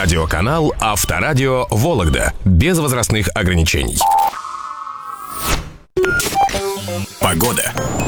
Радиоканал «Авторадио Вологда». Без возрастных ограничений. Погода.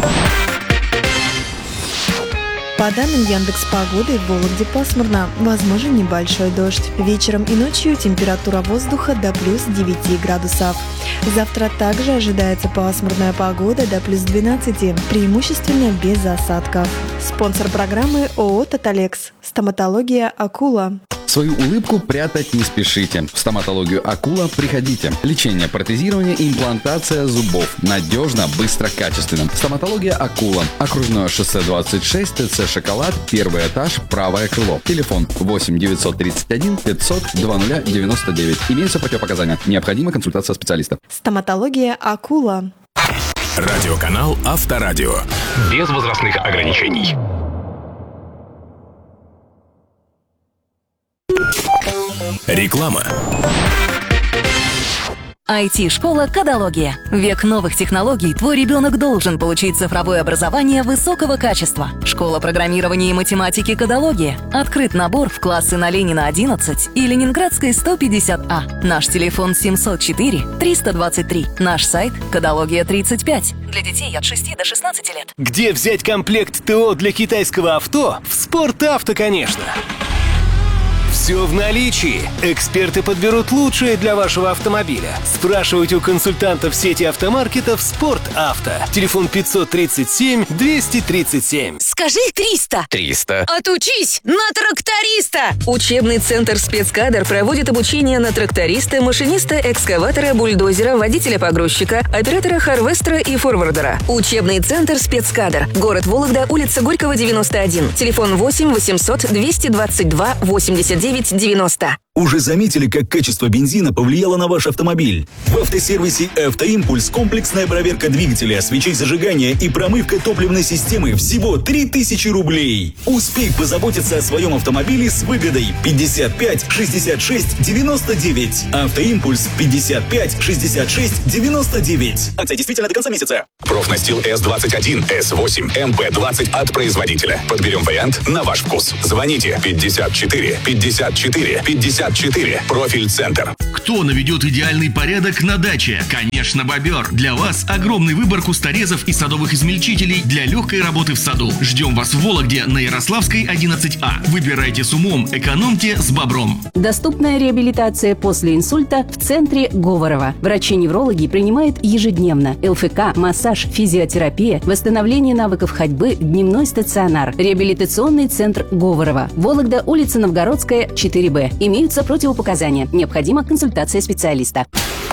По данным Яндекс.Погоды, в Вологде пасмурно, возможен небольшой дождь. Вечером и ночью температура воздуха до плюс 9 градусов. Завтра также ожидается пасмурная погода до плюс 12, преимущественно без осадков. Спонсор программы ООО «Тоталекс». Стоматология «Акула». Свою улыбку прятать не спешите. В стоматологию «Акула» приходите. Лечение, протезирование и имплантация зубов. Надежно, быстро, качественно. Стоматология «Акула». Окружное шоссе 26, ТЦ «Шоколад», первый этаж, правое крыло. Телефон 8 931 500 2099. Имеются противопоказания. Необходима консультация специалиста. Стоматология «Акула». Радиоканал «Авторадио». Без возрастных ограничений. Реклама. IT-школа «Кодология». Век новых технологий. Твой ребенок должен получить цифровое образование высокого качества. Школа программирования и математики «Кодология». Открыт набор в классы на Ленина 11 и Ленинградской 150А. Наш телефон 704-323. Наш сайт «Кодология35». Для детей от 6 до 16 лет. Где взять комплект ТО для китайского авто? В «Спортавто», конечно. Все в наличии. Эксперты подберут лучшее для вашего автомобиля. Спрашивайте у консультантов сети автомаркетов «Спортавто». Телефон 537-237. Скажи 300. 300. Отучись на тракториста. Учебный центр «Спецкадр» проводит обучение на тракториста, машиниста, экскаватора, бульдозера, водителя-погрузчика, оператора харвестера и форвардера. Учебный центр «Спецкадр». Город Вологда, улица Горького, 91. Телефон 8 800 222 89 90. Уже заметили, как качество бензина повлияло на ваш автомобиль? В автосервисе «Автоимпульс» комплексная проверка двигателя, свечей зажигания и промывка топливной системы всего 3000 рублей. Успей позаботиться о своем автомобиле с выгодой. 55 66 99. «Автоимпульс» 55 66 99. Акция действительно до конца месяца. Профнастил С21, С8, МП20 от производителя. Подберем вариант на ваш вкус. Звоните 54 54 54. Профиль-центр. Кто наведет идеальный порядок на даче? Конечно, Бобер. Для вас огромный выбор кусторезов и садовых измельчителей для легкой работы в саду. Ждем вас в Вологде на Ярославской 11А. Выбирайте с умом, экономьте с Бобром. Доступная реабилитация после инсульта в центре Говорова. Врачи-неврологи принимают ежедневно ЛФК, массаж, физиотерапия, восстановление навыков ходьбы, дневной стационар. Реабилитационный центр Говорова. Вологда, улица Новгородская, 4Б. Имеются противопоказания. Необходима консультация специалиста.